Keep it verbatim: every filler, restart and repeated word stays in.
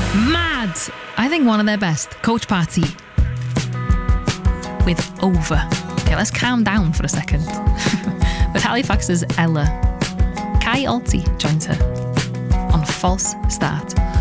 Mad! I think one of their best. Coach Party. With Over. Okay, let's calm down for a second. With Halifax's Ella. Kai Alti joins her on False Start.